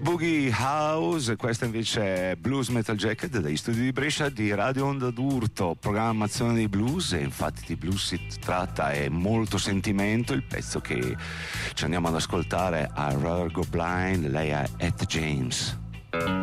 Boogie House, questa invece è Blues Metal Jacket dagli studi di Brescia di Radio Onda d'Urto, programmazione di blues, e infatti di blues si tratta, è molto sentimento. Il pezzo che ci andiamo ad ascoltare a Rare Go Blind, lei è Etta James.